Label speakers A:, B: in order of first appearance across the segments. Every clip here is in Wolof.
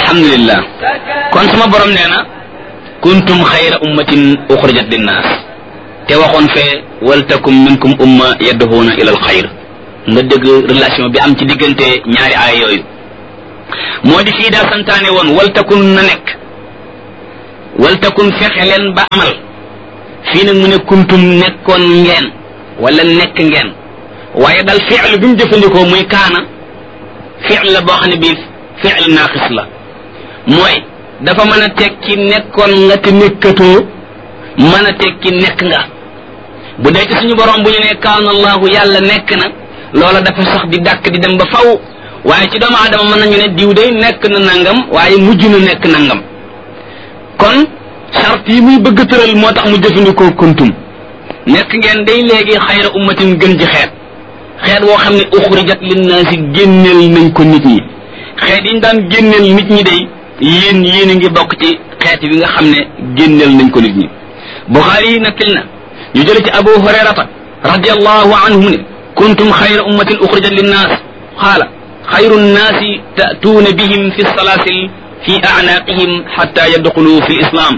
A: alhamdulillah kon sama borom nee na kuntum xayra ummatin uxrijat linnaas te waxoon fee waltakum minkum umma yad'uuna ila alxayr nga dégg relation bi am ci diggante ñaari aaya yooyu moo di fii daa santaane woon waltakun na nekk waltakun fexe leen ba amal fii nag mu ne kuntum nekkoon ngeen wala nekk ngeen waaye dal fi'l bi mu jëfandikoo muy kaana fi'l la boo xam ne bii fi'l naaqis la mooy dafa mën a tekki nekkoon nga te nekkatoo mën a tekki nekk nga bu dee ci suñu borom bu ñu ne kaana allahu yàlla nekk na loola dafa sax di dàkk di dem ba faw waaye ci doomu aadama mën nañu ne diw day nekk na nangam waaye mujj na nekk nangam kon sart yi muy bëgg tëral moo tax mu jëfandikoo kuntum nekk ngeen day léegi xayra ummatin gën ci xeet woo xam ne uxrijat linnaasi génneel nañ ko nit ñi xeet yi ñu daan génneel nit ñi day yéen a ngi bokk ci xeet yi nga xam ne génneel nañ ko nit ñi Buxaari yi nakkil na ñu jële ci Abu Hurayrata radiyallahu anhu ne kuntum xayra ummatin uxrijat linnaas qaala xayru nnaasi ta'tuuna bihim fi salaasil fi a'naaqihim xatta yadxulu fi islam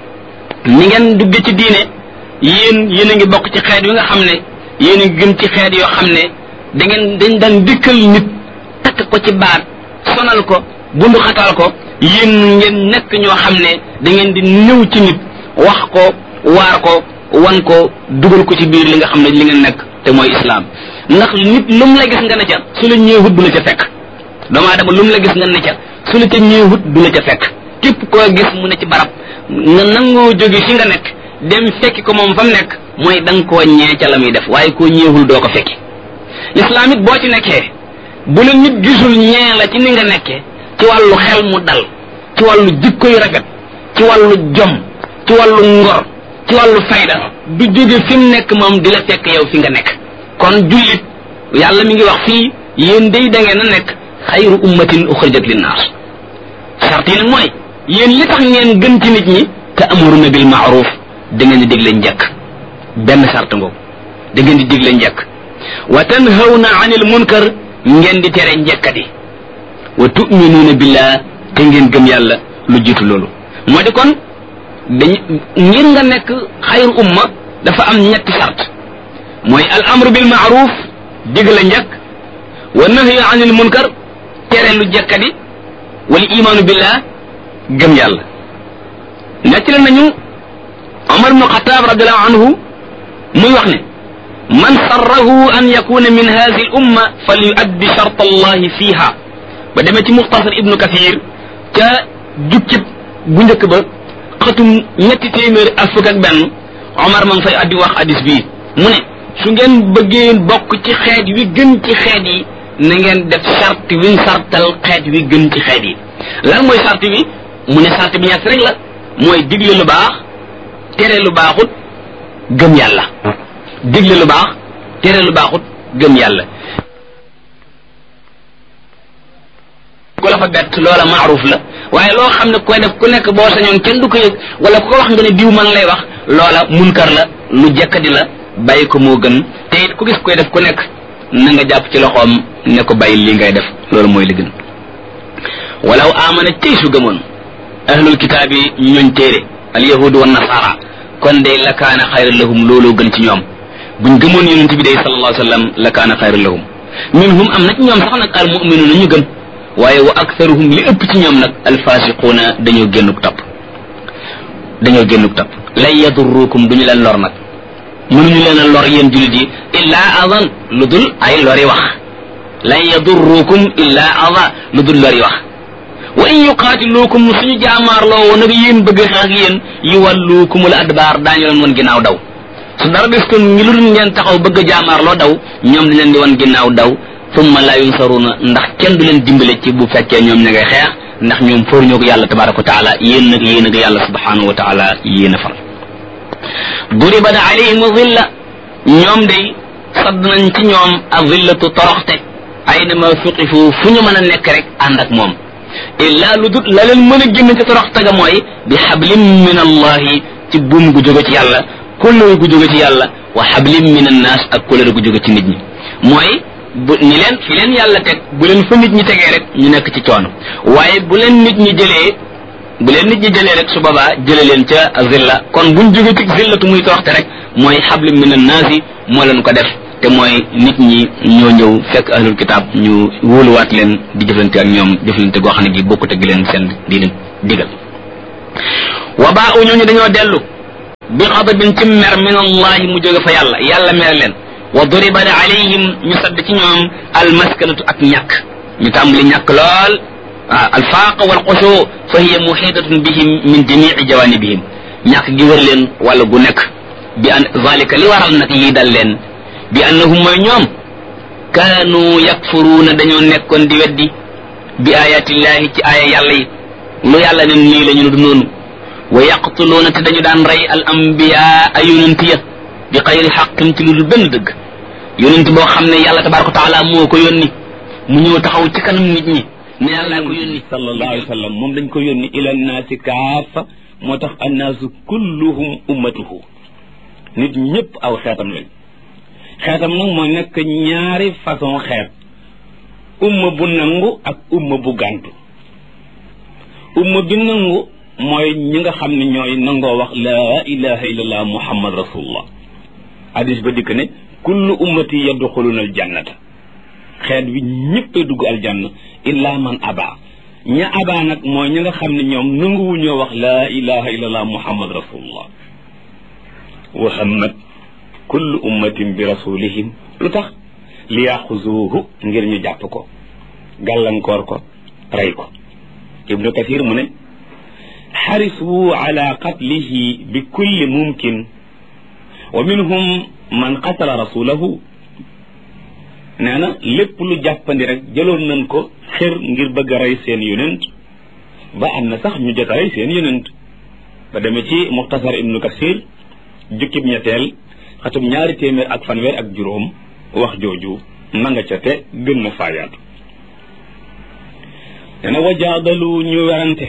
A: ni ngeen dugge ci diine yéen a ngi bokk ci xeet yi nga xam ne yéen a ngi gën ci xeet yoo xam ne dañ daan dikkal nit takk ko ci baat sonal ko bundu xatal ko yéen ngeen nekk ñoo xam ne da ngeen di ñëw ci nit wax ko waar ko wan ko dugal ko ci biir li nga xam ne li ngeen nekk te mooy islam ndax nit lu mu la gis nga ne ca su la ñëwut du la ca fekk doomu aadama lu mu la gis nga ne ca su la ca ñëwut du la ca fekk képp koo gis mu ne ci barab nga nangoo jóge fi nga nekk dem fekki ko moom fa mu nekk mooy da nga koo ñee ca la muy def waaye koo ñeewul doo ko fekki l'islam it boo ci nekkee bu la nit gisul ñee la ci ni nga nekkee ci wàllu xel mu dal ci wàllu jikko yu rafet ci wàllu jom ci wàllu ngor ci wàllu fayda du jóge fi mu nekk moom di la fekk yow fi nga nekk kon jullit yàlla mi ngi wax fii yéen day da ngeen a nekk xayru ummatin uxrijat linnaas sart yi nag mooy yéen li tax ngeen gën ci nit ñi te amuruna bil maaruf da ngeen di digle njëkk benn sart ngoogu da ngeen di digle njëkk wa tanhawna anil munkar ngeen di tere njëkkati wa tu'minuuna billah te ngeen gëm yàlla lu jiitu loolu moo di kon ngir nga nekk xayru umma dafa am ñetti sart mooy al amru bil maaruf digle njëkk wa nahyu anil munkar tere lu jekkadi wal imaanu billah gëm yàlla nekk la nañu Umar ibn Xattaab radiyallahu anhu muy wax ne man sarrahu an yakuna min hadhihi al umma falyuaddi shart allahi fiha ba demee ci muxtasar ibnu kathir ca jukkib bu njëkk ba xatum ñetti téeméer ak fukk ak benn Omar ma ngi fay addi wax hadis bii mu ne su ngeen bëggee bokk ci xeet wi gën ci xeet yi na ngeen def sart wi sartal xeet wi gën ci xeet yi lan mooy sart bi mu ne sart bi ñett rek la mooy digle lu baax tere lu baaxut gëm yàlla digle lu baax tere lu baaxut gëm yàlla ku la fa bett loola maaruf la waaye loo xam ne koy def ku nekk boo sañoon kenn du ko yëg wala ku ko wax nga ne diw man lay wax loola munkar la lu jekkadi la bàyyi ko moo gën te it ku gis koy def ku nekk na nga jàpp ci loxoom ne ko bàyyi lii ngay def loolu mooy li gën walaw amana tey su gëmoon ahlul kitaab yi ñooñ téere al yahudu wan nasara kon day la kaana xayran lahum looloo gën ci ñoom buñ gëmoon yonent bi day sallallahu alayhi wa sallam la kaana xayran lahum minhum am na ci ñoom sax nag al mu'minuuna ñu gëm waaye wa aktharuhum li ëpp ci ñoom nag alfasiquuna dañoo génnuk topp lay yadurrukum duñu leen lor nag mënuñu leen a lor yéen jullit yi illaa adan lu dul ay lori wax lay yadurrukum illaa adan lu dul lori wax wa in yuqaatiluukum suñu jaamaarloo woon ak yéen bëgg xeex ak yéen yuwalluukumul adbaar daañu leen woon ginnaaw daw su dara des kon ngi lu dul ngeen taxaw bëgg a jaamaarloo daw ñoom dañ leen di woon ginnaaw daw summa la yunsaruna ndax kenn du leen dimbale ci bu fekkee ñoom ña ngay xeex ndax ñoom fóor ñoo ko yàlla tabaraka wa taala yéen nag yàlla subhanahu wa taala yéen a far duribat alayhim zilla ñoom day sadd nañ ci ñoom a zillatu toroxte aynama suqifu fu ñu mën a nekk rek ànd ak moom illa lu dut la leen mën a génn ci toroxte ga mooy bi xablim min allahi ci buum gu jóge ci yàlla kóllëre gu jóge ci yàlla wa xablim min annaas ak kóllëre gu jóge ci nit ñi mooy bu ni leen fi leen yàlla teg bu leen fa nit ñi tegee rek ñu nekk ci coono waaye bu leen nit ñi jëlee rek su boobaa jële leen ca zilla kon buñ jóge ci zillatu muy toroxte rek mooy xablu min annaasi moo leen ko def te mooy nit ñi ñoo ñëw fekk ahlul kitaab ñu wóoluwaat leen di jëflante ak ñoom jëflante goo xam ne gi bokkut ak leen seen diine digal wa baa u ñooñu dañoo dellu bi xadabin ci mer min allahi mu jóge fa yàlla mere leen wa duriba alayhim ñu sadd ci ñoom almaskanatu ak ñàkk ñu tàmbali ñàkk lool alfaaq wal xushu fa hiya muhitatun bihim min jamii jawanibihim ñàkk gi wër leen wala gu nekk bi an zalika li waral nag lii dal leen bi annahum mooy ñoom kaanu yakfuruuna dañoo nekkoon di weddi bi ayatillahi ci aaya yàlla yi lu yàlla ne nii la ñu du noonu wa yaqtuluuna te dañu daan rey al ambiyaa yonent ya bi xayri xaqin ci lu dul benn dëgg yonent boo xam ne yàlla tabaraka wa taala moo ko yónni mu ñëw taxaw ci kanam nit ñi ne yàlla ko yónni
B: sallallahu alayhi wa sallam moom dañ ko yónni ila nnaasi kaafa moo tax annaasu kulluhum ummatuhu nit ñëpp aw xeetam lañ xeetam nag moo nekk ñaari façon xeet umma bu nangu ak umma bu gàntu umma bi nangu mooy ñi nga xam ne ñooy nangoo wax laa ilaha illallah muhammad rasulullah hadis ba dikk ne kullu ummati yadxuluna aljannata xeet bi ñëppay dugg aljanna illa man aba ña aba nag mooy ñi nga xam ne ñoom nanguwuñoo wax laa ilaha illallah muhammad rasulullah wa hammat kullu ummatin bi rasulihim lu tax li yaxuzuuhu ngir ñu jàpp ko gàllankoor ko rey ko ibnu kathir mu ne xarisu ala qatlihi bi kulli mumkin wa minhum man qatala rasulahu nee na lépp lu jàppandi rek jëloon nañ ko xër ngir bëgg a rey seen yonent ba am na sax ñu jot a rey seen yonent ba demee ci muxtasar ibnu kathir jukkib ñetteel xatum 200 wax jooju ma nga ca te gën na faayaatu dana wajaadalu ñu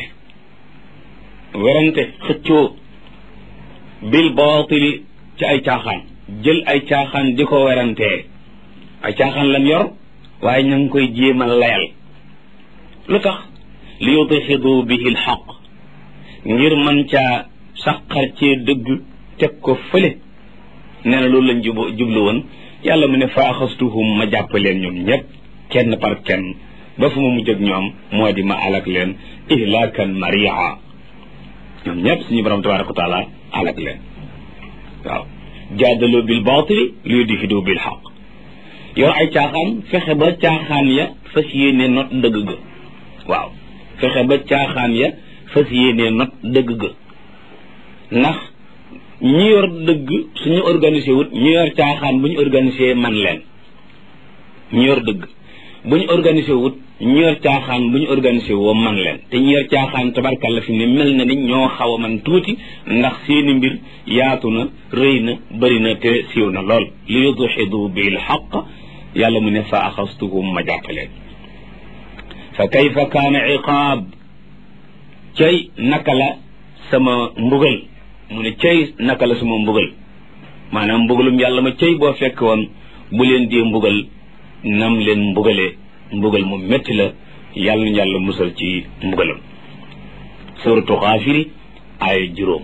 B: werante xëccoo bil baatili ci ay caaxaan jël ay caaxaan di ko werantee ay caaxaan lan yor waaye ña ngi koy jéem a layal lu tax li yudxidu bihi lxaq ngir mën caa saqar cee dëgg teg ko fële nee na loolu lañ jublu woon yàlla mu ne fa axastuhum ma jàpp leen ñoom ñëpp kenn par kenn ba fu ma mujj ak ñoom moo di ma alak leen ihlaakan maria ñoom ñëpp suñu borom tabaraka wa taala alak leen waaw jaadaloo bil baatili li yudhidu bil xaq yow ay caaxaan fexe ba caaxaan ya fas yéene not dëgg ga waaw fexe ba caaxaan ya fas yéene not dëgg ga ndax ñi yor dëgg suñu organisé wut ñu yor caaxaan bu ñu organisé man leen ñu yor dëgg bu ñu organisé wut ñu yor caaxaan bu ñu organisé woo man leen te ñu yor caaxaan tabarkalla fi ne mel na ni ñoo xaw a man tuuti ndax seeni mbir yaatu na rëy na bëri na te siiw na lool li yudxidu bil xaq yàlla mu ne fa axastuhum ma jàppaleen fa kayfa kaana iqaab cay naka la sama mbugal mu ne cay naka la sama mbugal maanaam mbugalum yàlla ma cay boo fekk woon bu leen dee mbugal nam leen mbugalee mbugal mu metti la yàlla na yàlla musal ci mbugalam suratu xaafiri ay 5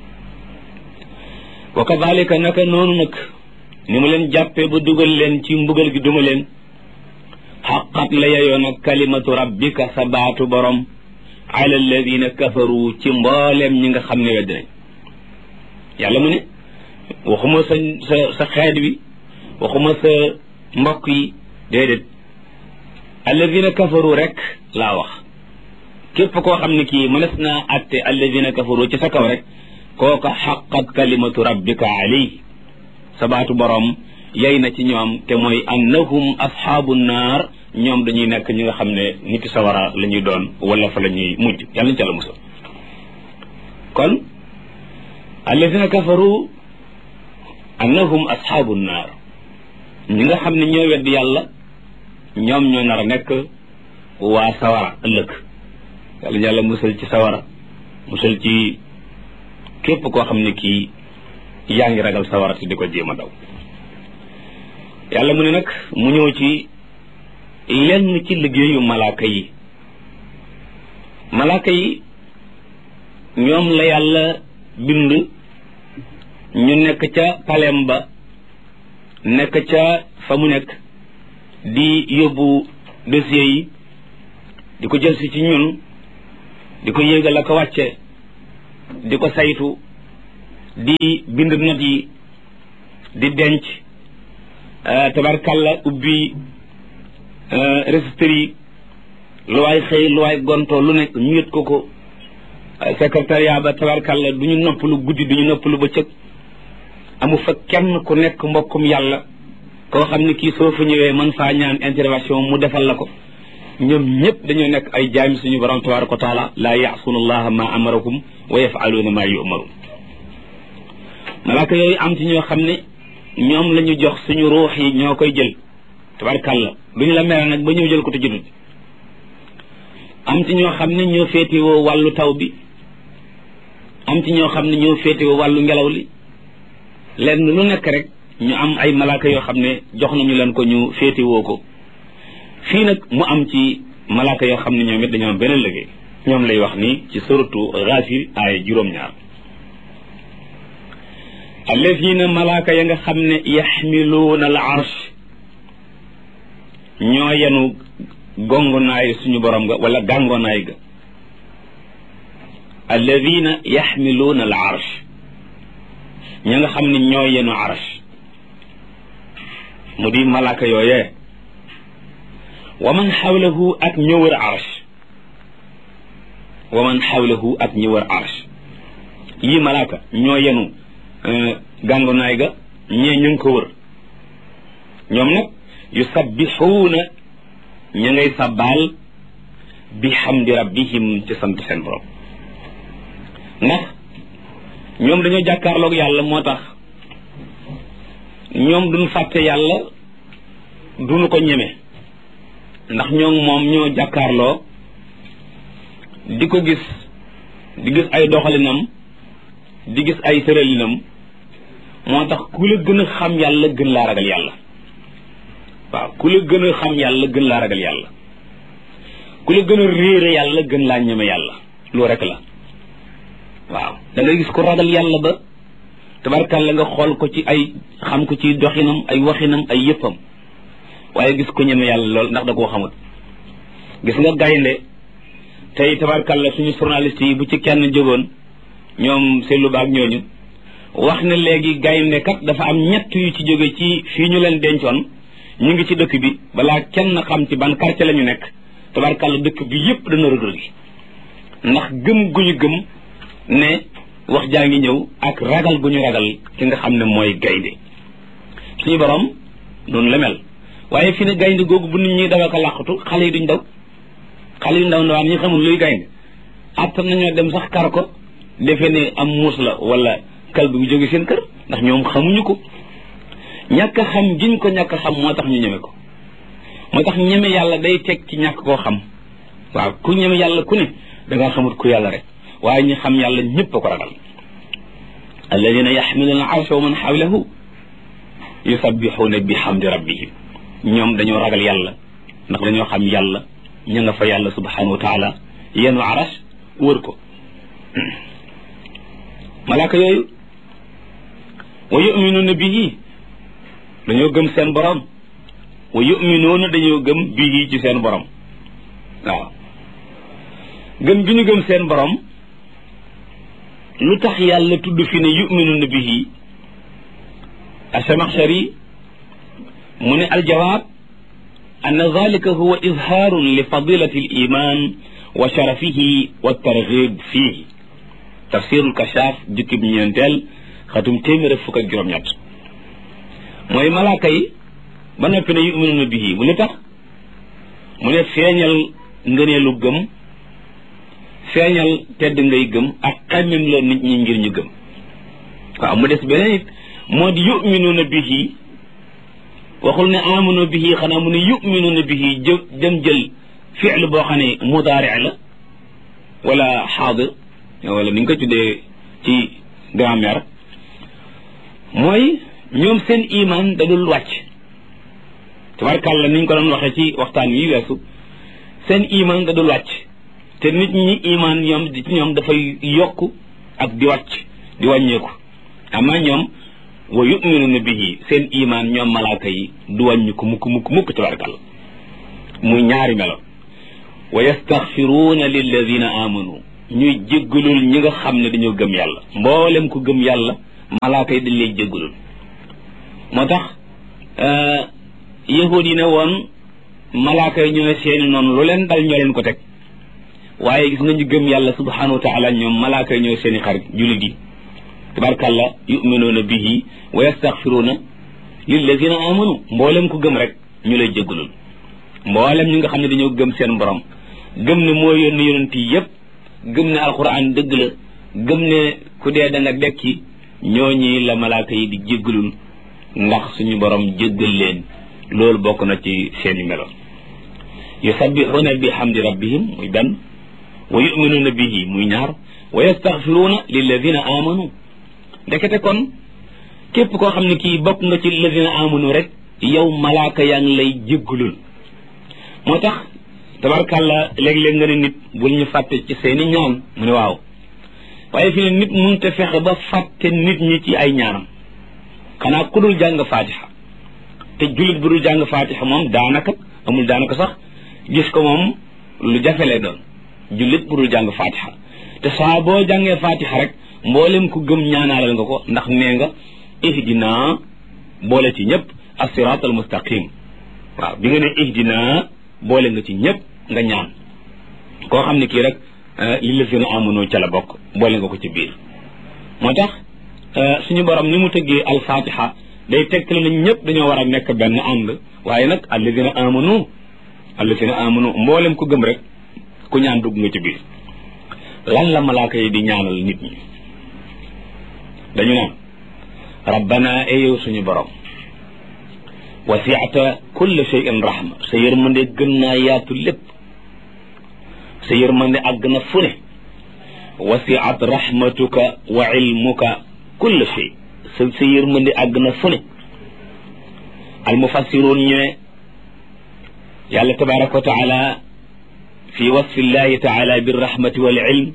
B: wa kadalika naka noonu nag ni mu leen jàppee ba dugal leen ci mbugal gi duma leen xaqat la yeyoon ak kalimatu rabbika sa baatu borom ala alladina kafaru ci mbooleem ñi nga xam ne wedd nañ yàlla mu ne waxuma sa xeet wi waxuma sa mbokk yi déedéet alladina kafaru rek laa wax képp koo xam ne kii mënees naa atte alladina kafaru ci sa kaw rek kooka xaqat kalimatu rabbika alayhi sa baatu borom yey na ci ñoom te mooy annahum ashaabu naar ñoom dañuy nekk ñi nga xam ne nit sawara la ñuy doon wala fa la ñuy mujj yàlla ñu ca la musal kon alladina kafaru annahum ashaabu naar ñi nga xam ne ñoo weddi yàlla ñoom ñoo nar a nekk waa sawara ëllëg yàlla yàlla musal ci sawara musal ci képp koo xam ne kii yaa ngi ragal sawara te di ko jéem a daw yàlla mu ne nag mu ñëw ci lenn ci liggéeyu malaaka yi ñoom la yàlla bind ñu nekk ca palem ba nekk ca fa mu nekk di yóbbu dossier yi di ko jël si ci ñun di ko yéegal ak a wàcce di ko saytu di bind not yi di denc tabarkalla ubbi registre yi lu waay xëy lu waay gontoo lu nekk ñu yët ko secrétariat ba tabarkalla du ñu noppalu guddi du ñu noppalu bëccëg amu fa kenn ku nekk mbokkum yàlla koo xam ne kii soo fa ñëwee mën faa ñaan intervention mu defal la ko ñoom ñëpp dañoo nekk ay jaami suñu borom tabaraka wa taala laa yaasuuna allaha ma amarakum wa yafaluuna ma yumaruun malaaka yooyu am ci ñoo xam ne ñoom la ñu jox suñu ruux yi ñoo koy jël tabarkalla duñu la mere nag ba ñëw jël ko te jëlut am ci ñoo xam ne ñoo féetewoo wàllu taw bi am ci ñoo xam ne ñoo féetewoo wàllu ngelaw li lenn lu nekk rek ñu am ay malaaka yoo xam ne jox nañu leen ko ñu féetewoo ko fii nag mu am ci malaaka yoo xam ne ñoom it dañoo am beneen liggéey ñoom lay wax ni ci suratu Ghafir ay juróom-ñaar allazina malaaka ya nga xam ne yaxmiluuna al arsh ñoo yenu gongonaay suñu borom ga wala gàngonaay ga allazina yaxmiluuna al arsh ña nga xam ne ñoo yenu arsh mu di malaaka yooyee wa man xawlahu ak ñë wër arsh wa man xawlahu ak ñë wër arsh yii malaaka ñoo yenu gàngonaay ga ñee ñu ngi ko wër ñoom nag yusabbixuuna ña ngay sabbaal bi xamdi rabbihim ci sant seen borom ndax ñoom dañoo jàkkaarloog yàlla moo tax ñoom duñ fàtte yàlla duñu ko ñeme ndax moom ñoo jàkkaarloo di ko gis di gis ay doxalinam di gis ay tëralinam moo tax ku la gën a xam yàlla gën laa ragal yàlla waaw ku la gën a xam yàlla gën laa ragal yàlla ku la gën a réere yàlla gën laa ñeme yàlla loo rek la waaw da ngay gis ko ragal yàlla ba tabarkàlla nga xool ko ci ay xam ko ci doxinam ay waxinam ay yëppam waaye gis ko ñeme yàlla lool ndax da koo xamut gis nga gaynde tey tabarkàlla suñu journaliste yi bu ci kenn jógoon ñoom seetlu baag ñooñu wax ne léegi gaynde kat dafa am ñett yu ci jóge ci fii ñu leen dencoon ñu ngi ci dëkk bi balaa kenn xam ci ban quartier la ñu nekk tabarkàlla dëkk bi yépp dana rëg gi ndax gëm gu ñu gëm ne wax jaa ngi ñëw ak ragal gu ñu ragal ki nga xam ne mooy gaynde suñu borom noonu la mel waaye fi ne gaynde googu bu nit ñi daw ak a làqatu xale yi duñ daw xale yu ndaw ndawaan ñi xamul luy gaynde attan nañoo dem sax kar ko defee ne am muus la wala kal bi bu jóge seen kër ndax ñoom xamuñu ko ñàkk a xam giñ ko ñàkk a xam moo tax ñu ñeme ko moo tax ñeme yàlla day teg ci ñàkk koo xam waaw ku ñeme yàlla ku ne da ngaa xamut ku yàlla rek waaye ñi xam yàlla ñëpp a ko ragal alladina yaxmiluuna al arsha wa man xawlahu yusabbixuuna bi xamdi rabbihim ñoom dañoo ragal yàlla ndax dañoo xam yàlla ña nga fa yàlla subhanahu wa taala yenu arash wër ko malaaka yooyu wa yuminuuna bihi dañoo gëm seen borom wa yuminuuna dañoo gëm bihi ci seen borom waaw gëm bi ñu gëm seen borom lu tax yàlla tudd fi ne yuminuuna bihi asamaxshari mu ne aljawaab anna dalika huwa izhaarun li fadilati al iman wa sharafihi wa targhib fihi tafsirul kashaaf jukkib ñeenteel xatum téeméer ak fukk ak juróom-ñett mooy malaaka yi ba noppi ne yuminuuna bihi mu lu tax mu ne feeñal ngëneelu gëm feeñal tedd ngay gëm ak xammim la nit ñi ngir ñu gëm waaw mu des beneen it moo di yuminuuna bihi waxul ne amanu bihi xanaa mu ne yuminuuna bihi dem jël fi'l boo xam ne mudaari la wala xaadir wala ni nga ko tuddee ci grammaire mooy ñoom seen iman da dul wàcc tabarkàlla niñ ko doon waxee ci waxtaan wi weesu seen iman da dul wàcc te nit ñi iman ñoom dafay yokk ak di wàcc di wàññeeku ama ñoom wa yu'minuna bihi seen iman ñoom malaaka yi du wàññi ko mukk tabarkàlla muy ñaari melo wa yastaxfiruuna lilladina amanu ñuy jéggalul ñi nga xam ne dañoo gëm yàlla mboolem ku gëm yàlla malaaka yi dañ lay jéggalul moo tax yahud yi ne woon malaaka yi ñooy seeni noonu lu leen dal ñoo leen ko teg waaye gis nga ñu gëm yàlla subhanahu wa taala ñoom malaaka yi ñooy seeni xarit jullit yi tabarkàlla yuminuuna bihi wa yastaxfiruuna lilladina amanu mboolem ku gëm rek ñu lay jéggalul mboolem ñi nga xam ne dañoo gëm seen borom gëm ne moo yónni yonent yi yépp gëm ne alquran dëgg la gëm ne ku dee da nga dekki ñooñi la malaaka yi di jéggalul ndax suñu borom jéggal leen loolu bokk na ci seeni melo yusabbixuuna bi hamdi rabbihim muy benn wa yuminuuna bihi muy ñaar wa yastaxfiruuna lilladina amanu ndekete kon képp koo xam ne kii bokk nga ci lilladina amanu rek yow malaaka yaa ngi lay jéggalul moo tax tabarkàlla léeg-léeg nga ne nit bul ñu fàtte ci seeni ñaan mu ne waaw waaye fi ne nit mënut a fexe ba fàtte nit ñi ci ay ñaanam xanaa ku dul jàng faatiha te jullit bu dul jàng faatiha moom daanaka sax gis ko moom lu jafe lay doon jullit bu dul jàng faatiha te saa boo jàngee faatiha rek mboolem ku gëm ñaanaalal nga ko ndax nee nga ihdina boole ci ñëpp as-siraat al mustaqim waaw bi nga ne ihdina boole nga ci ñëpp nga ñaan koo xam ne kii rek lillazina amanu ca la bokk boole nga ko ci biir moo tax suñu borom ni mu tëggee al-fatiha day tegtale na ñëpp dañoo war a nekk benn ànd waaye nag allazina amanu mboolem ku gëm rek ku ñaan dugg nga ci biir lan la malaaka yi di ñaanal nit ñi dañu naan rabbana yow suñu borom wasi'ta kulla shay'in rahma sa yërmande gën naa yaatu lépp sa yërmande àgg na fu ne wasi'at rahmatuka wa ilmuka kulla shay sa yërmande àgg na fu ne almufassiruun ñu ne yàlla tabaraka wa taala fi wasfi llahi taala birrahmati wal ilm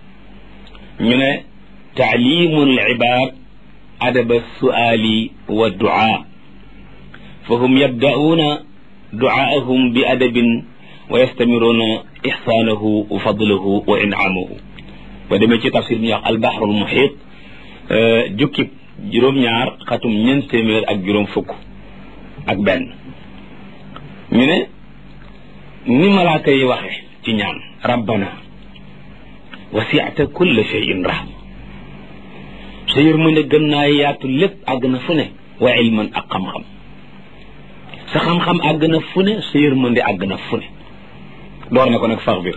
B: ñu ne taalimu al ibad adaba suali wa duaa fahum yabda'uuna du'aahum bi adabin wa yastamiruuna ihsaanahu wa fadlahu wa in'aamahu ba demee ci tafsir bi ñuy wax albahrul muhiit jukkib juróom-ñaar xatum ñeent téeméer ak juróom fukk ak benn ñu ne ni malaaka yi waxe ci ñaan rabbana wasi'ta kulla shay'in rahma sa yërmande gën naa yaatu lépp àgg na fu ne wa ilman ak xam-xam sa xam-xam àgg na fu ne sa yërmande àgg na fu ne door na ko nag faxbir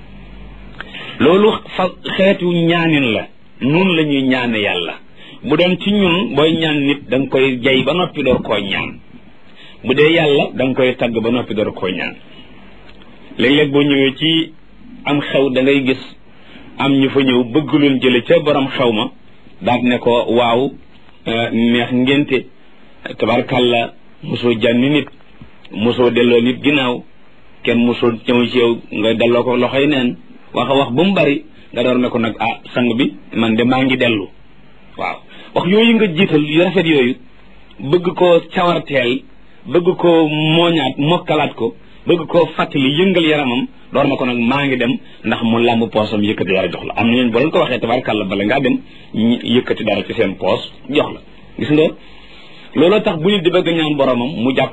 B: loolu xeetu ñaanin la nun la ñuy ñaane yàlla bu doon ci ñun booy ñaan nit da nga koy jay ba noppi door koo ñaan bu dee yàlla da nga koy tagg ba noppi door koo ñaan léeg-léeg boo ñëwee ci am xew da ngay gis am ñu fa ñëw bëgg luñ jële ca borom xew ma daal ne ko waaw neex ngénte tabarkàlla mosoo jànni nit mosoo delloo nit ginnaaw kenn mosoo ñëw ci yow nga delloo ko loxoy neen wax a wax ba mu bari nga door ne ko nag sang bi man de maa ngi dellu waaw wax yooyu nga jiital yu rafet yooyu bëgg koo cawarteel bëgg koo mooñaat mokkalaat ko bëgg koo fàttali yëngal yaramam door na ko nag maa ngi dem ndax mu làmb poosam yëkkati dara jox la am na ñeen boo leen ko waxee tabarkàlla bala ngaa dem yëkkati dara ci seen poos jox la gis nga looloo tax bu nit di bëgg ñaan boromam mu jàpp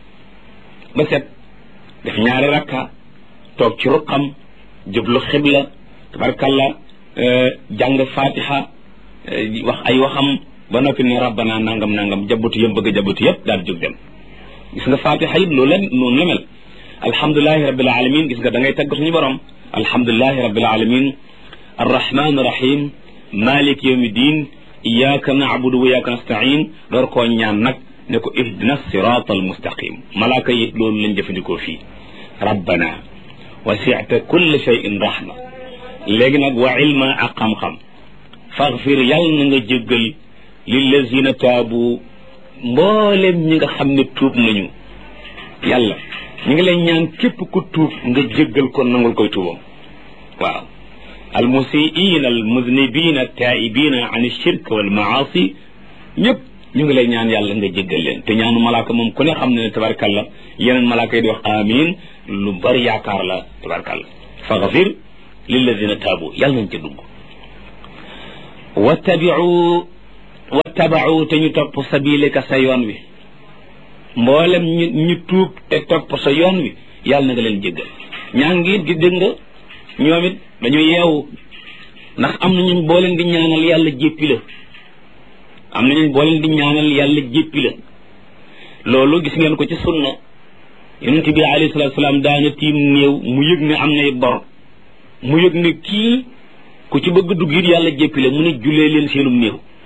B: ba set def ñaari rakka toog ci ruqam jublu xibla tabarkàlla jàng fatiha wax ay waxam ba noppi ne rabbana nangam jabutu yëm bëgg a jabutu yëpp daal jóg dem gis nga fatiha it loolu noonu la mel alhamdulilahi rabbil alamin gis nga da ngay tagg suñu borom alhamdulilahi rabbil alamin arrahman rahim malik yawmi din iyyaka na'budu wa iyyaka nasta'in door koo ñaan nag ne ko ihdina siratal mustaqim malaaka yi loolu lañ jëfandikoo fii rabbana wasi'ta kulla shay'in rahma léegi nag wa ilma ak xam-xam faghfir yàlla na nga jéggal lillazina taabu mboolem ñi nga xam ne tuub nañu yàlla ñu ngi lay ñaan képp ku tuub nga jéggal ko nangul koy tuubam waaw almusiina almuznibina altaibina an alshirk walmaasi ñëpp ñu ngi lay ñaan yàlla nga jéggal leen te ñaanu malaaka moom ku ne xam ne tabarkalla yeneen malaaka yi di wax amin lu bari yaakaar la tabarkalla faghfir lilladina taabu yàlla nañ ca dugg wattabau te ñu topp sabileka sa yoon wi mboolem ñu tuub te topp sa yoon wi yàlla na nga leen jéggal ñaa ngi di dégg nga ñoom it dañu yeewu ndax am nañu boo leen di ñaanal yàlla jéppi la am nañu boo leen di ñaanal yàlla jéppi la loolu gis ngeen ko ci sunna yonent bi alayhi salaatu salaam daana tiim néew mu yëg ne am nay bor mu yëg ne kii ku ci bëgg dugg it yàlla jéppi la mu ne jullee leen seenum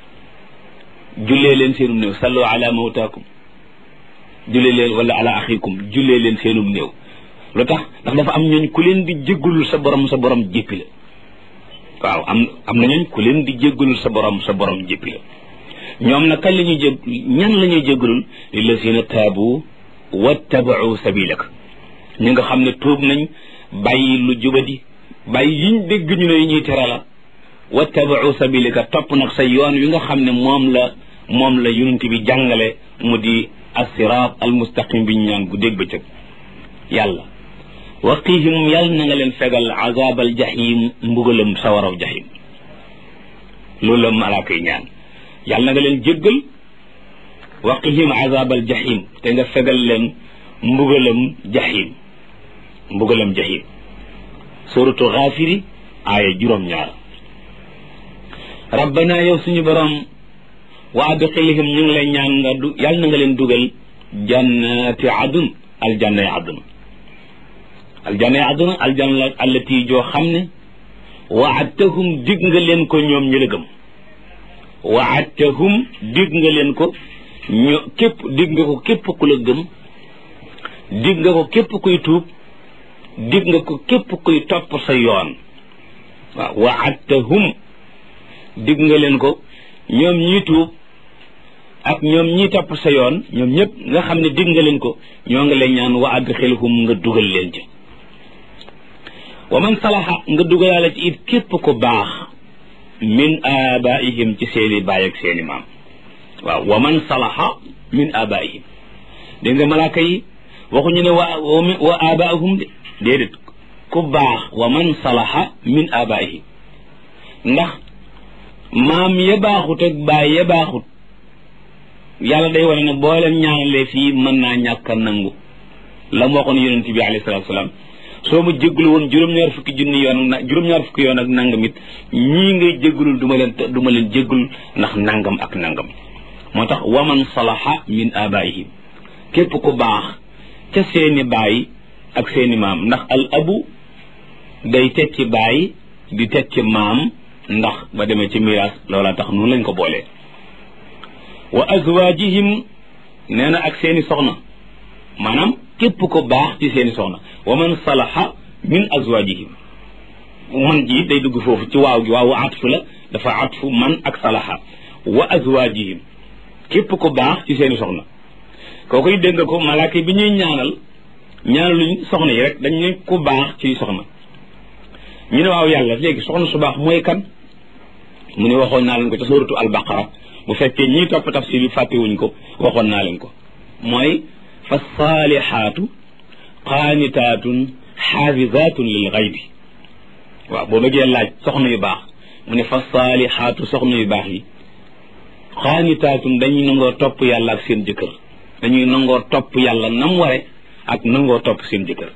B: néew sallu ala mawtaakum jullee leen wala ala axikum jullee leen seenum néew lu tax ndax dafa am ñooñ ku leen di jéggalul sa borom jéppi la waaw am na ñooñ ku leen di jéggalul sa borom jéppi la ñoom nag kañ la ñuy ñan la ñuy jéggalul lillazina taabu wattabau sabilak ñi nga xam ne tuub nañ bàyyi lu jubadi bàyyi yiñ dégg ñu ne ñuy tere la wattabau sabilaka topp nag sa yoon wi nga xam ne moom la yonent bi jàngale mu di as-siraat al-mustaqim bi ñu ñaan gu dégg bëccëg yàlla waqihim yàlla na nga leen fegal azabal jahim mbugalam sawaraw jahim loolu la malaaka yi ñaan yàlla na nga leen jéggal waqihim azabal jahim te nga fegal leen mbugalam jahim suratu Gaafiri aaya 8 rabbana yow suñu borom wa adxilhum ñu ngi lay ñaan nga yàlla na nga leen dugal jannati adun aljanna aljanna allati joo xam ne waadtahum dig nga leen ko ñoom ñi la gëm waadtahum dig nga leen ko dig nga ko képp ku la gëm dig nga ko képp kuy tuub dig nga ko képp kuy topp sa yoon waaw waadtahum dig nga leen ko ñoom ñi tuub ak ñoom ñi topp sa yoon ñoom ñëpp nga xam ne dig nga leen ko ñoo ngi lay ñaan wa adxilhum nga dugal leen ci wa man salaha nga dugalaale ci it képp ko baax min abaihim ci seeni baay ak seeni maam waaw wa man salaha min abaihim dégg nga malaaka yi waxuñu ne wa abaahum de déedéet ku baax wa man salaha min abaihim ndax maam ya baaxut ak baay ya baaxut yàlla day wane ne boo leen ñaanalee fii mën naa ñàkk a nangu la mu waxoon yonent bi alayhi salaatu salaam soo ma jéggalu woon juróom-ñaar fukki yoon ak nangam it ñii ngay jéggalul du ma leen jéggul ndax nangam ak nangam moo tax waman salaha min abaihim képp ku baax ca seeni baay ak seeni maam ndax al abu day tekki baay di tekki maam ndax ba demee ci miraas loola tax noonu lañ ko boolee wa azwaajihim nee na ak seeni soxna maanaam képp ko baax ci seeni soxna wa man salaha min azwaajihim man ji day dugg foofu ci waaw gi waawu atfu la dafa atfu man ak salaha wa azwaajihim képp ko baax ci seeni soxna kookoy dégg nga ko malaaka bi ñuy ñaanaluñ soxna yi rek dañ ne ku baax ci soxna ñu ne waaw yàlla léegi soxna su baax mooy kan mu ne waxoon naa leen ko ca suuratu al-Baqara bu fekkee ñii topp tafsir yi fàttewuñ ko waxoon naa leen ko mooy fa saalihaatu qaanitaatun xaafizaatun lil xaybi waaw boo bëggee laaj soxna yu baax mu ne fa saalihaatu soxna yu baax yi qaanitaatun dañuy nangoo topp yàlla ak seen jëkkër dañuy nangoo topp yàlla nam ware ak nangoo topp seen jëkkër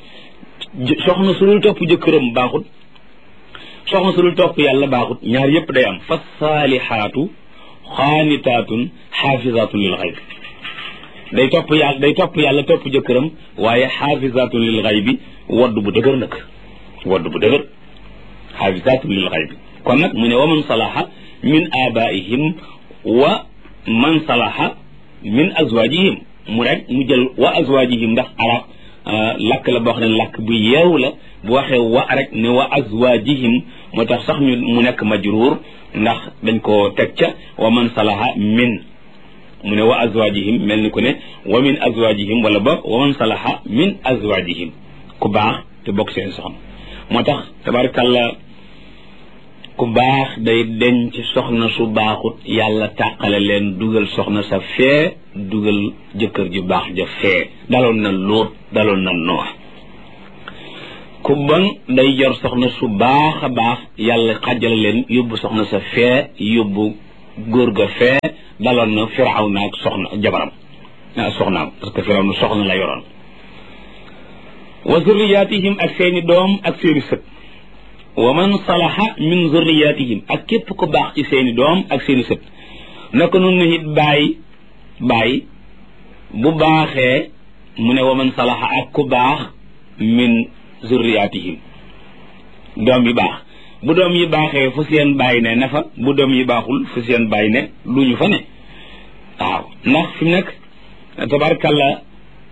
B: soxna su dul topp jëkkëram baaxut soxna su dul topp yàlla baaxut ñaar yépp day am fa saalihaatu xaanitaatun xaafizaatun lil xayb day topp yàlla topp jëkkëram waaye xaafizaatun lil xaybi wodd bu dëgër nag wodd bu dëgër xaafizaatun lil xaybi kon nag mu ne wa man salaha min abaihim wa man salaha min azwajihim mu rek mu jël wa azwajihim ndax arab lakk la boo xam ne lakk bu yeewu la bu waxee wa rek ne wa azwajihim moo tax sax ñu mu nekk majruur ndax dañ ko teg ca wa man salaha min mu ne wa azwajihim mel ni ku ne wa min azwajihim wala boog wa man salaha min azwajihim ku baax te bokk seen soxna moo tax tabarkalla ku baax day denc soxna su baaxut yàlla tàqale leen dugal soxna sa fee dugal jëkkër ju baax ja fee daloon na Luut daloon na Noox ku bon day jor soxna su baax a baax yàlla xàjjale leen yóbbu soxna sa fee yóbbu góor ga fee daloon na Firawna ak soxna jabaram soxnaam parce que Firawna soxna la yoroon wa zurriyatihim ak seeni doom ak seeni sët wa man salaha min zurriyatihim ak képp ku baax ci seeni doom ak seeni sët naka noonu it bàyyi bu baaxee mu ne wa man salaha ak ku baax min zurriyatihim doom yi baax bu doom yi baaxee fu seen bàyyi ne na fa bu doom yi baaxul fu seen bàyyi ne lu ñu fa ne waaw ndax fi mu nekk tabarkalla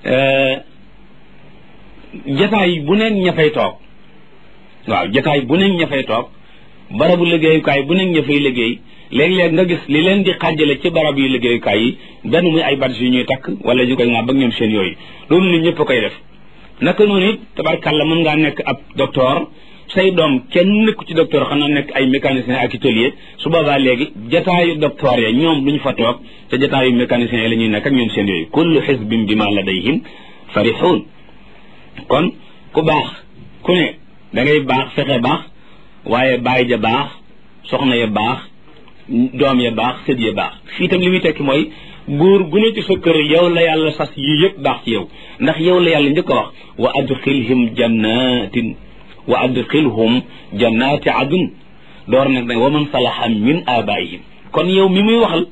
B: jataay bu neen ña fay toog waaw jataay bu nekk ña fay toog barabu liggéeyukaay bu nekk ña fay liggéey léeg-léeg nga gis li leen di xàjjale ci barab yu liggéeyukaay yi benn muy ay badge yu ñuy takk wala ñu koy ŋaa ba ñoom seen yooyu loolu nit ñëpp a koy def naka noonu it tabarkàlla mën ngaa nekk ab docteur say doom kenn nekku ci docteur xanaa nekk ay mécanicien ak atelier su boobaa léegi jataayu docteur ya ñoom duñu fa toog te jataayu mécanicien yi la ñuy nekk ak ñoom seen yooyu kullu xisbin bima ladayhim farixuun kon ku baax ku ne da ngay baax fexe baax waaye baay ja baax soxna ya baax doom ya baax sët ya baax fii itam li muy tekki mooy góor gu ne ci sa kër yow la yàlla sas yii yëpp baax ci yow ndax yow la yàlla njëkk a wax wa adxilhum jannatin wa adxilhum jannati adun door nag nag wa man salaha min abaihim kon yow mi muy waxal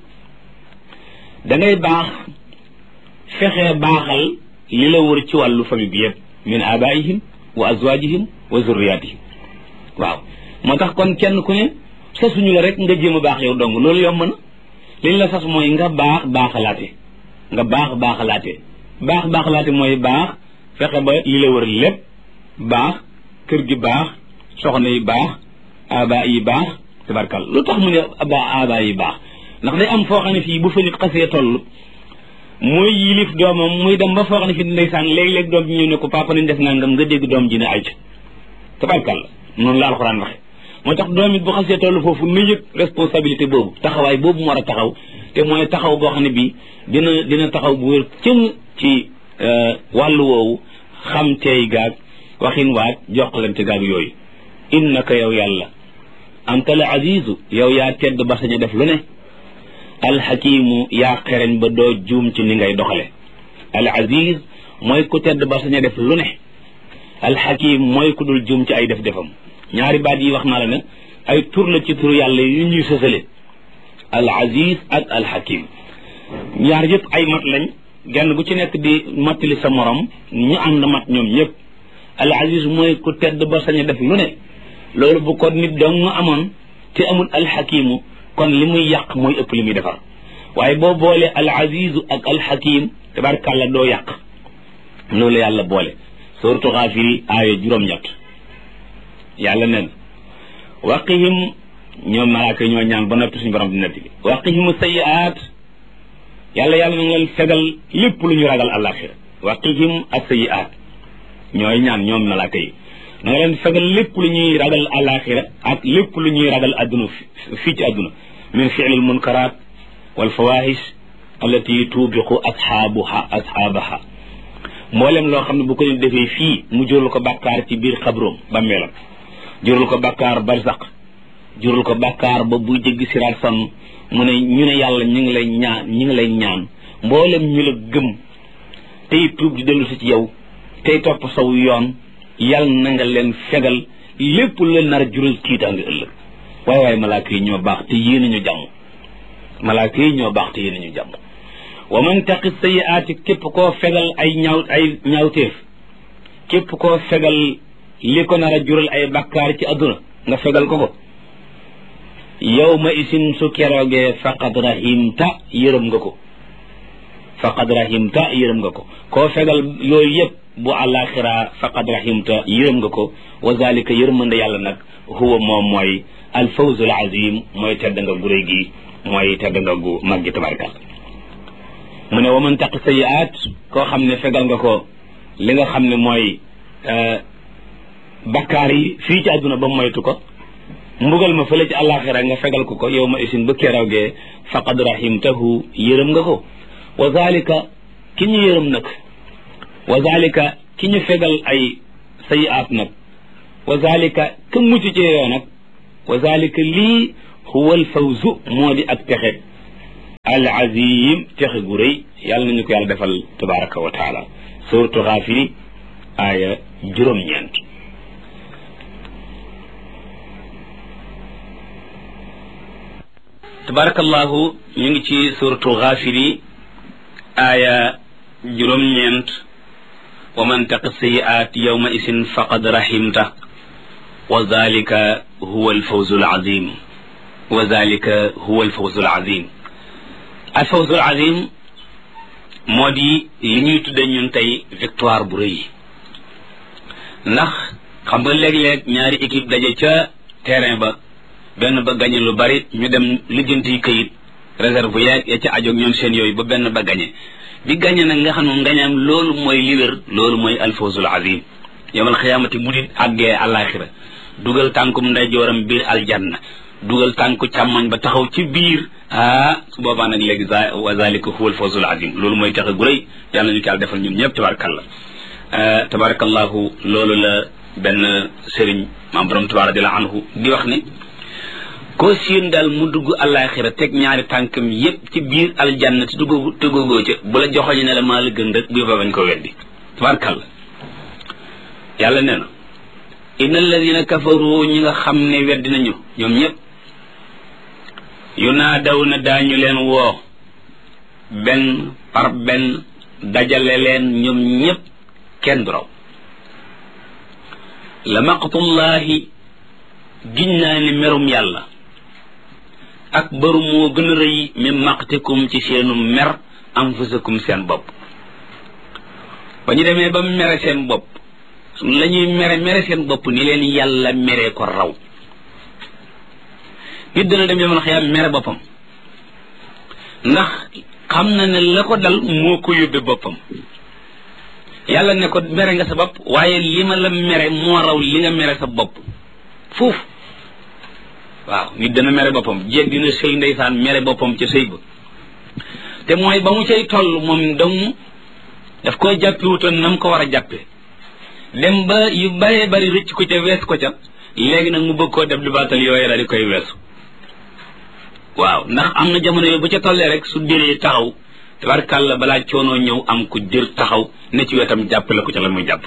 B: da ngay baax fexe baaxal li la wër ci wàllu famille bi yëpp min abaihim wa azwajihim wa zurriyatihim waaw moo tax kon kenn ku ne sasuñu la rek nga jéem a baax yow dong loolu yomb na liñ la sas mooy nga baax baaxalaate nga baaxalaate mooy baax fexe ba li la wër lépp baax kër gi baax soxna yi baax aba yi baax tabarkal lu tax mu ne aba yi baax ndax day am foo xam ne fii bu fa nit xasee toll muy yilif doomam muy dem ba foo xam ne fii ndeysaan léeg-léeg doom ji ñëw ne ko papa nañ def nangam nga dégg doom ji ne ay tabarkal noonu la alxuraan waxe moo tax doom it bu xasee toll foofu nu yëg responsabilité boobu taxawaay boobu mu war a taxaw te mooy taxaw boo xam ne bii dina taxaw bu wér cëng ci wàllu woowu xam teey gaag waxin waag joxlante gaag yooyu innaka yow yàlla anta al azizu yow yaa tedd ba sañ a def lu ne alxakimu yaa xereñ ba doo juum ci ni ngay doxale al aziz mooy ku tedd ba sañ a def lu ne alxakim mooy ku dul juum ci ay def-defam ñaari baat yi wax naa la ne ay tur la ci tur yàlla yu ñuy sësale al aziz ak al hakim ñaar yëpp ay mat lañ genn gu ci nekk di mattali sa morom ñu ànd mat ñoom ñëpp al aziz mooy ku tedd ba sañ a def lu ne loolu bu ko nit dong nga amoon te amul al hakimu kon li muy yàq mooy ëpp li muy defar waaye boo boole al azizu ak al hakim tabarkàlla doo yàq loolu yàlla boole suratu Gaafiri aaya juróom-ñett yàlla nen waqihim ñoom malaaka ñoo ñaan ba noppi suñu borom di netti bi waqihimu sayyi'aat yàlla na nga leen fegal lépp lu ñu ragal àllaaxira waqihim as-sayyi'aat ñooy ñaan ñoom malaaka yi na nga leen fegal lépp lu ñuy ragal àllaaxira ak lépp lu ñuy ragal adduna fii ci adduna min fi'lil munkaraat wal fawaahish allati tuubiqu ashaabaha mboolem loo xam ne bu ko nit defee fii mu jural ko bàkkaar ci biir xabroom bàmmeelam jural ko bàkkaar barsaq jural ko bàkkaar ba buy jéggi siraat sonn mu ne ñu ne yàlla ñu ngi lay ñaan mboolem ñu la gëm tey tuub di dellu si ci yow tey topp saw yoon yàlla na nga leen fegal lépp lu leen nar a jural tiitaange ëllëg waaye malaaka yi ñoo baax te yéen ñu jàmm malaaka yi ñoo baax te yéen ñu jàmm wa man taqi sayyi'aati képp koo fegal ay ñaawteef képp koo fegal li ko nar a jural ay bakkaar ci adduna nga fegal ko yawma isin su keroogee faqad rahimta yërëm nga ko koo fegal yooyu yëpp bu àllaaxira faqad rahimta yërëm nga ko wa zalika yërmande yàlla nag huwa moom mooy alfawzul azim mooy tedd nga gu réy gi mooy tedd nga gu mag gi tabarkal mu ne wa man taq sayiaat koo xam ne fegal nga ko li nga xam ne mooy bakkaar yi fii ci àdduna ba moytu ko mbugal ma fële ci àllaaxira nga fegal ko yow ma isin ba keroogee faqad rahimtahu yërëm nga ko wa zalika ki ñu yërëm nag wa zalika ki ñu fegal ay sayiaat nag wa zalika ka mucc ci yoo nag wa zalika lii huwa al fawzu moo di ak texe al azim texe gu rëy yàlla nañu ko yàlla defal tabaraka wa taala suratu Gaafir aaya juróom-ñeent tabarakallahu ñu ngi ci suratu Gaafir aaya juróom-ñeent wa man taqi sayi'aat yawma isin faqad rahimta wa zalika huwa alfawzu alazim wa zalika huwa alfawzu alazim alfawzu alazim moo di li ñuy tudde ñun tey victoire bu rëy ndax xam nga léeg-léeg ñaari équipe daje ca terrain ba benn ba gañe lu bari ñu dem lijjanti këyit réserve ya ca ajoog ñoom seen yooyu ba benn ba gañe bi gañe nag nga xam ne ngañaam loolu mooy li wér loolu mooy alfawzul azim yawmal xiyaamati mu di àggee àllaaxira dugal tànkum ndeyjooram biir aljanna dugal tànku càmmoñ ba taxaw ci biir su boobaa nag léegi wa zalika huwa alfawzul azim loolu mooy texe gu rëy yàlla ñu ko yàlla defal ñun ñëpp tabarakallah tabarakallahu loolu la benn sëriñ maam borom Tuubaa radiyallahu anhu di wax ne koo siin daal mu dugg àllaaxira teg ñaari tànkam yépp ci biir aljanna te duggagoo ca bu la joxoñu ne la maa la gën rek bu yóbba bañ ko weddi tabarakallah yàlla nee na inna alladina kafaru ñi nga xam ne weddi nañu ñoom ñëpp yunaadaw na daañu leen woo benn par benn dajale leen ñoom ñëpp kenn du raw la maqtullahi giñ naa ne merum yàlla ak baru moo gën a rëy min maqtikum ci seenu mer anfusakum seen bopp ba ñu demee ba mere seen bopp la ñuy mere seen bopp ni leen yàlla meree ko raw nit dana dem yomal xiyaam mere boppam ndax xam na ne la ko dal moo ko yóbbe boppam yàlla ne ko mere nga sa bopp waaye li ma la mere moo raw li nga mere sa bopp foofu waaw nit dana mere boppam jéeg dina sëy ndeysaan mere boppam ca sëy ba te mooy ba mu cay toll moom dong daf koy jàppiwutoon na mu ko war a jàppe dem ba yu bëree bëri rëcc ko ca wees ko ca léegi nag mu bëgg koo def di baatal yooyu daal di koy weesu waaw ndax am na jamono yooyu bu ca tollee rek su déree taxaw tabarkàlla balaa coonoo ñëw am ku jër taxaw ne ci wetam jàppale ko ca la muy jàpp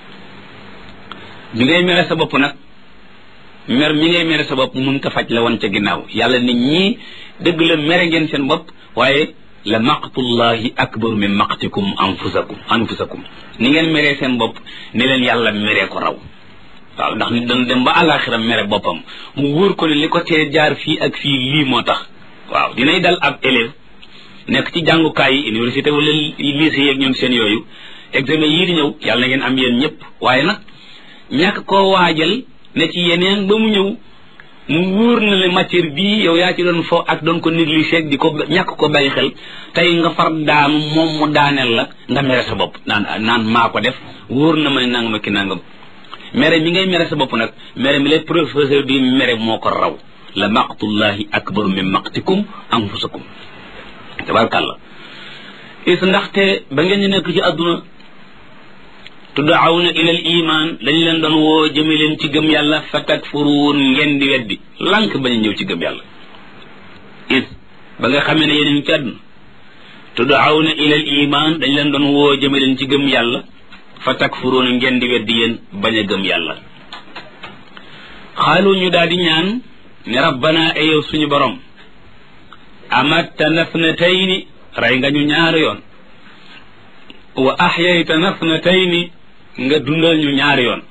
B: bi ngay mere sa bopp nag mer mi ngay mere sa bopp mun ta faj la woon ca ginnaaw yàlla nit ñi dëgg la mere ngeen seen bopp waaye la maqtullahi akbaru min maqtikum anfusakum ni ngeen meree seen bopp ni leen yàlla meree ko raw waaw ndax nit dana dem ba àllaaxira mere boppam mu wóor ko ne li ko tee jaar fii ak fii lii moo tax waaw dinay dal ab élève nekk ci jàngukaay yi université wala lycée yeeg ñoom seen yooyu examen yii di ñëw yàlla na ngeen am yéen ñëpp waaye nag ñàkk koo waajal ne ci yeneen ba mu ñëw mu wóor na le matière bii yow yaa ci doon fo ak doon ko négliger di ko ñàkk ko bàyyi xel tey nga far daanu moom mu daaneel la nga mere sa bopp naan maa ko def wóor na ma ne nangam ak nangam mere mi ngay mere sa bopp nag mere mi lay professeur bi mere moo ko raw la maqtullahi akbaru min maqtikum anfusakum tabarkàllah is ndaxte ba ngeen ñu nekk ci àdduna tud'awna ila al iman dañ leen doon woo jëme leen ci gëm yàlla fa takfuruun ngeen di weddi lànk bañ a ñëw ci gëm yàlla is ba nga xamee ne yéen ci àdduna tud'awna ila al iman dañ leen doon woo jëme leen ci gëm yàlla fa takfuruun ngeen di weddi yéen bañ a gëm yàlla xaalu ñu daal di ñaan ne rabbana ayow suñu borom amattana thnatayni rey nga ñu ñaari yoon wa ahyaytana thnatayni nga dundal ñu ñaari yoon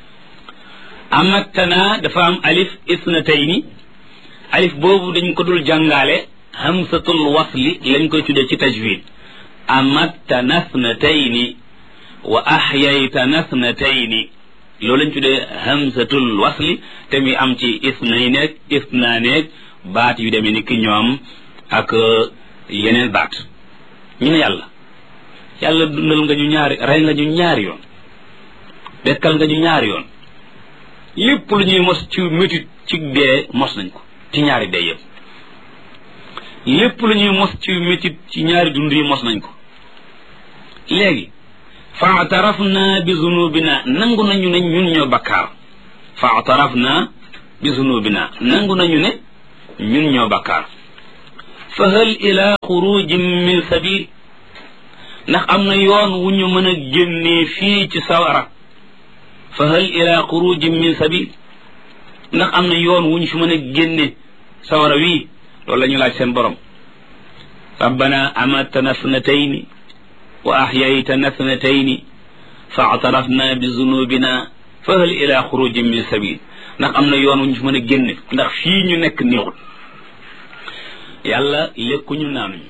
B: amattana dafa am alif isnatayni alif boobu dañ ko dul jàngaale hamsatul wasli lañ koy tuddee ci tajwid amattana thnatayni wa ahyaytana thnatayni loolu lañ tuddee hamsatul wasli te mi am ci isnayneeg isnaaneeg baat yu demee ni ki ñoom ak yeneen baat ñu ne yàlla dundal nga ñu rey nga ñu ñaari yoon dekkal nga ñu ñaari yoon lépp lu ñuy mos ci métit ci dee mos nañ ko ci ñaari dee yëpp lépp lu ñuy mos ci métit ci ñaari dund yi mos nañ ko léegi fa'tarafna bi zunubina nangu nañu ne ñun ñoo bakkaar fa'tarafna bi zunubina nangu nañu ne ñun ñoo bakkaar fa hal ila xurujin min sabil ndax am na yoon wu ñu mën a génnee fii ci sawara fa hal ila xurujin min sabil ndax am na yoon wu ñu fi mën a génne sawara wii loolu la ñu laaj seen borom rabbana amatana snatayni wa ahyaytana snatayni fa atarafna bi zunubina fa hal ila xurujin min sabil ndax am na yoon wu ñu fi mën a génne ndax fii ñu nekk néexul yàlla lekkuñu naanuñu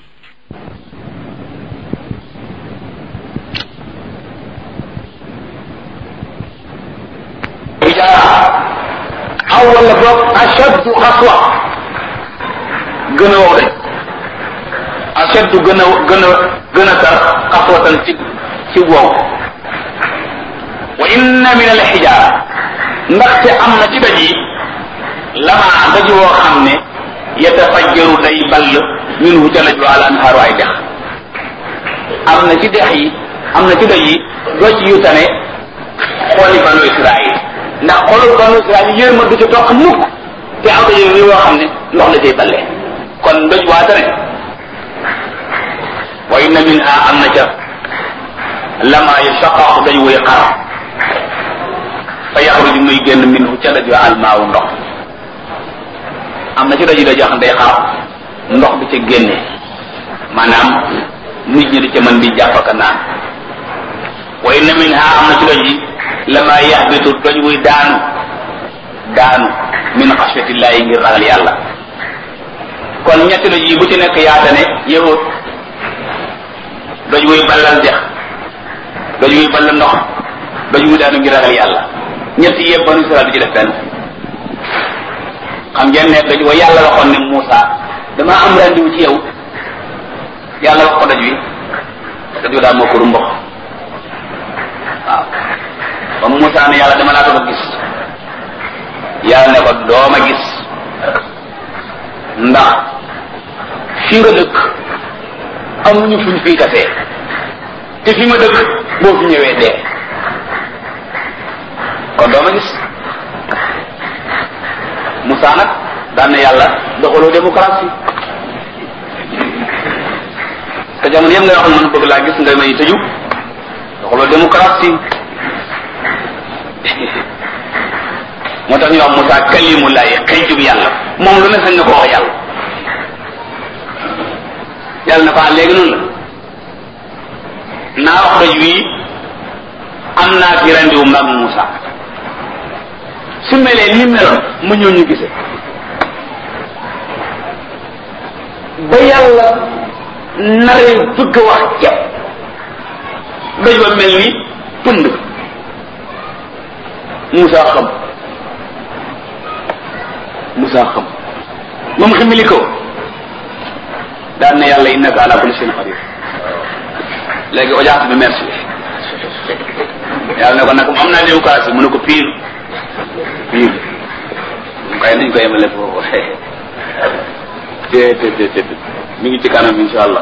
A: aw wala boog ashaddu xaswa gën a wow de ashaddu gën a tar xaswatan ci wow wa inna min al xijaara ndaxte am na ci daj yi lama daj woo xam ne yatafajjaru day ball minhu ca laju al anhaaru ay dex am na ci dex yi am na ci daj yi doj yu tane xooli banu Israil ndax xoolul banu Israil yërma du ci toq mukk te am na yéen yoo xam ne ndox la cay balle kon doj waa tane wa inna minha am na ca lama yashaqaqu day wuy xar fa yaxruju muy génn minhu ca laju al maawu ndox am na ci doj yi doj yoo xam day xar ndox bi ca génne maanaam nit ñi di ca mën di jàpp ak naan wa inna minha am na ci doj yi lama yaxbitu doj wuy daanu min xashyatillahi ngir ragal yàlla kon ñetti doj yi bu ci nekk yaatane yahut doj wuy ballal dex doj wuy ballal ndox doj wuy daanu ngir ragal yàlla ñetti yëpp banu Israel du ci def benn xam ngeen ne doj wa yàlla waxoon ne Moussa dama am rendiwu ci yow yàlla wax ko doj wi doj wi daal moo ko rumbox waaw ba Moussa ne yàlla dama laa ko gis yàlla ne ko dooma gis ndax fi nga dëkk amuñu fuñ fiy tasee te fi ma dëkk boo fi ñëwee dee kon dooma gis Moussa nag daan na yàlla doxaloo démocratie te jamono yëpp nga wax man bëgg laa gis nga may tëju doxaloo démocratie moo tax ñu wax Moussa kalimullahi xëy jub yàlla moom lu ne sañ na ko wax yàlla yàlla na fa léegi noonu la naa wax doj wii am naa fi rendiwu mag Moussa su melee ni meloon mu ñëw ñu gise ba yàlla naree bëgg wax ceeb doj ba mel ni pënd Moussa xam moom ximili ko daan na yàlla innaka ala kulli shay'in qadir léegi audience bi merci yàlla ne ko nag am naa démocratie mu ne ko pire kay nañ ko yemale foofu te mi ngi ci kanam insha allah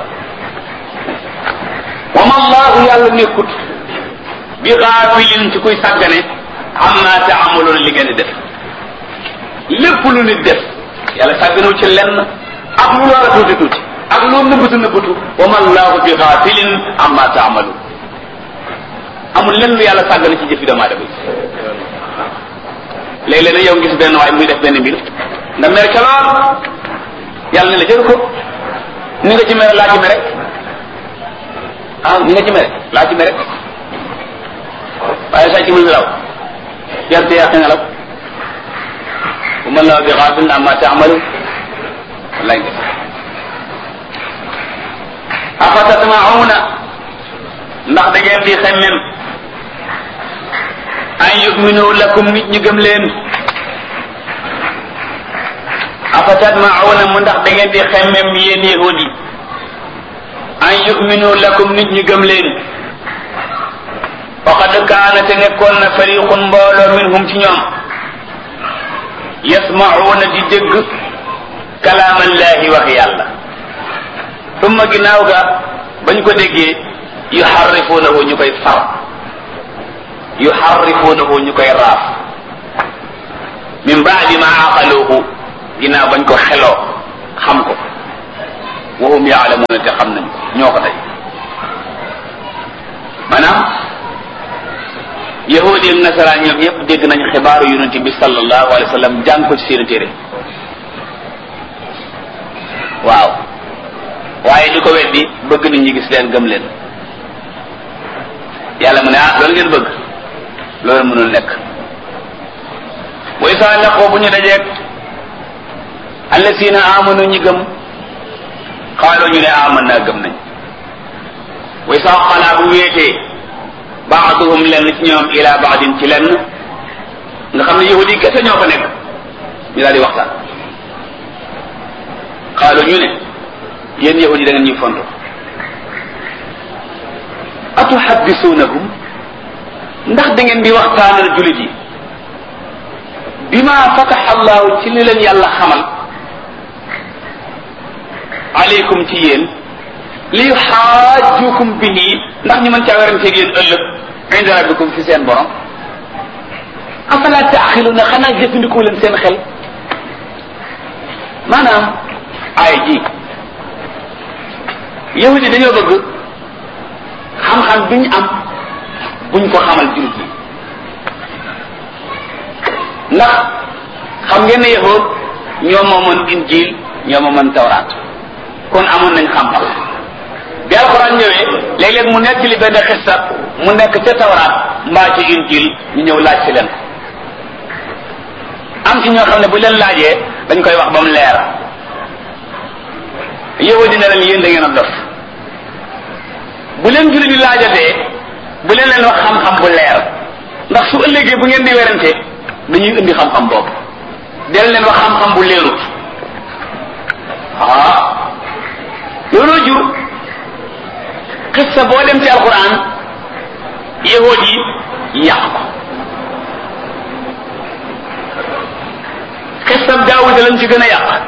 A: wa ma allahu yàlla nekkut bi gaafilin ci kuy sàggane amma taamaloon li ngeen di def lépp lu nit def yàlla sàgganewul ci lenn ak lu war a tuuti tuuti ak lu nëbbatu wa ma allahu bi gaafilin amma taamaloon amul lenn lu yàlla sàggane ci jëfi doomu aadama yi léeg-léeg nag yow gis benn waay muy def benn mbir nga mer ca lool yàlla ne la jël ko ni nga ci mere laa ci mere ni nga ci mere laa ci mere waaye saa ci muy nelaw yarte yàqi nelaw bu mën la bi xaafil amma taamalu wallaay def afa tatmauna ndax da ngeen di xemmem an yuminu lakum nit ñi gëm leen afa tatmauna mu ndax da ngeen di xemmem yéen yahudi an yuminu lakum nit ñi gëm leen waqad kaana te nekkoon na fariqun mbooloo minhum ci ñoom yasma'uuna di dégg kalaamallahi wax yàlla summa ginnaaw ga bañ ko déggee yuharrifuunahu ñu koy far yuharrifuunahu ñu koy raaf min baadi ma aqaluhu ginnaaw bañ ko xeloo xam ko wa hum yaalamuuna te xam nañ ko ñoo ko tey maanaam yahudi ak nasaraan ñoom ñëpp dégg nañ xibaaru yonent bi sallallahu alayhi wa sallam jàng ko ci seen téere waaw waaye di ko weddi bëgg nit ñi gis leen gëm leen yàlla mu ne loolu ngeen bëgg loolu mënul nekk wa isa laqoo bu ñu dajeeg allasina amanu ñi gëm xaaloo ñu ne aman naa gëm nañ wa isa xalaa bu wéetee baaduhum lenn ci ñoom ila baadin ci lenn nga xam ne yahudi yi kese ñoo fa nekk ñu daal di waxtaan xaaloo ñu ne yéen yahudi da ngeen ñuy fonto atuhaddisuunahum ndax da ngeen di waxtaanal julit yi bima fataha allahu ci li leen yàlla xamal aleykum ci yéen li yuxaajukum bihi ndax ñu mën caa weranteeg yéen ëllëg inda rabbikum fi seen borom afala taaxiluna xanaa jëfandikoo leen seen xel maanaam ay ji yahudi dañoo bëgg xam-xam bi ñu am buñ ko xamal jullit yi ndax xam ngeen ne yahud ñoo moomoon injil ñoo moomoon tawraat kon amoon nañ xam-xam bi alxuraan ñëwee léeg-léeg mu nekk li benn xissa mu nekk ca tawraat mbaa ci injil ñu ñëw laaj ci leen am ci ñoo xam ne bu leen laajee dañ koy wax ba mu leer yahudi ne leen yéen da ngeen a dof bu leen jullit di laajatee bu leen leen wax xam-xam bu leer ndax su ëllëgee bu ngeen di werante dañuy indi xam-xam boobu del leen wax xam-xam bu leerut looloo jur xissa boo dem ci alquran yahood yi yàq ko xissab daawuda lañ ci gën a yàq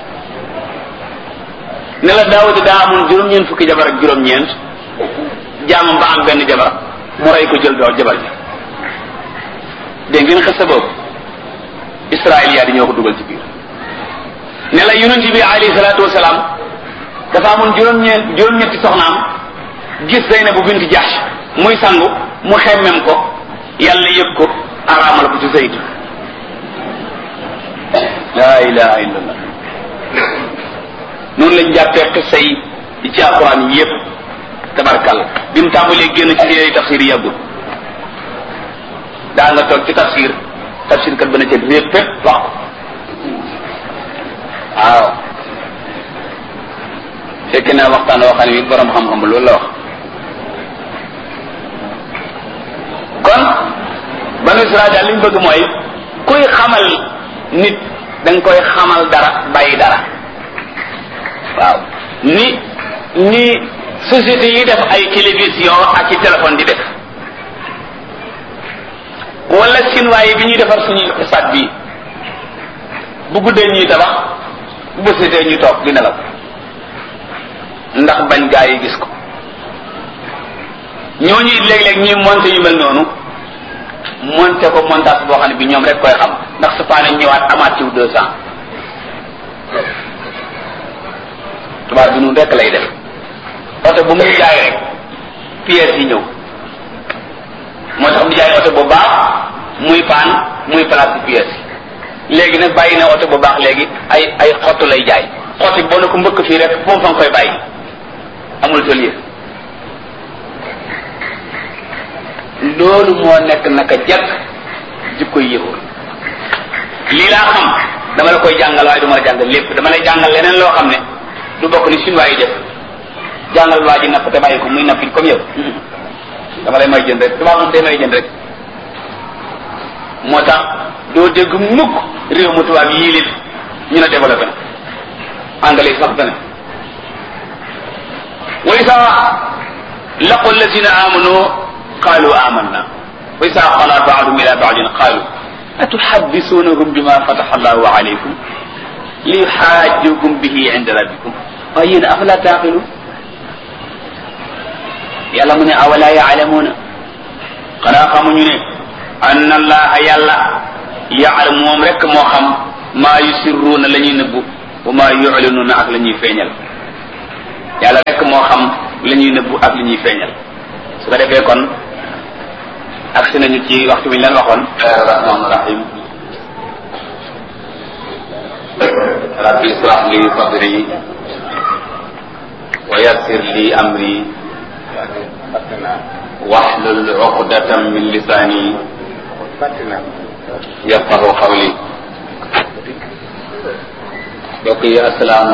A: ne la daawuda daa amoon juróom-ñeent fukki jabar ak juróom-ñeent jaamam ba am benn jabar mu rey ko jël doo jabar ji dégg ngeen xissa boobu israiliya di ñoo ko dugal ci biir ne la yonent bi alayhi salaatu wasalaam dafa amoon juróom-ñetti soxnaam gis Zeynabu bint Jahsh muy sangu mu xemmem ko yàlla yëg ko araamal ko ci Zayd laa ilaha illallah noonu lañ jàppee xissa yi ci alquran yi yëpp tabarkal bi mu tàmbalee génn ci téere tafsir yi yàggul daa nga toog ci tafsir kat ba na ca réer fépp wax ko waaw fekk naa waxtaan woo xam ne bi borom xam-xam ba loolu la wax kon banu Israel daal li ñu bëgg mooy kuy xamal nit da nga koy xamal dara bàyyi dara waaw ni société yi def ay télévision ak ci téléphone di def wala chinois yi bi ñuy defar suñuy stade bi bu guddee ñuy tabax bu bësetee ñu toog di nelaw ndax bañ gaa yi gis ko ñooñu it léeg-léeg ñuy monté yu mel noonu monté ko montage boo xam ne bi ñoom rek koy xam ndax su paane ñëwaat amaat ciw 200 tubaab bi nun rek lay def oto bu muy jaay rek pièces yi ñëw moo tax mu jaay oto bu baax muy paan muy place pièces yi léegi nag bàyyi na oto bu baax léegi ay xottu lay jaay xotti boo na ko mbëkk fii rek moom fa nga koy bàyyi amul tëlier loolu moo nekk naka jekk jikko yéexul lii laa xam dama la koy jàngal waaye du ma la jàngal lépp dama lay jàngal leneen loo xam ne du bokk ni chinois yi def jàngal waa ji napp te bàyyi ko muy nappi comme yow dama lay may jën rek tubaab moom day may jën rek moo tax doo dégg mukk réew mu tubaab yii lit ñu ne développé na anglais sax dane
C: wa isa laqu allazina amanu qalu amanna wa isa xala ba'dhum ila ba'din qalu atuhaddithunahum bima fataha allahu alaykum liyuhajjukum bihi inda rabbikum waaye yéen afala taqilun yàlla mu ne awala ya'lamuna xanaa xamuñu ne anna allaha yàlla ya'lam moom rek moo xam maa yusirruuna la ñuy nëbbu wa maa yu'linuuna ak la ñuy feeñal yàlla rek moo xam la ñuy nëbbu ak li ñuy feeñal su ko defee kon agsi nañu ci waxtu bi ñu leen waxoon rahmaani rahim rabbi israh li sadri wa yassir li amri wahlul uqdatan min lisani yafqahu qawli. mbokk yi assalaamu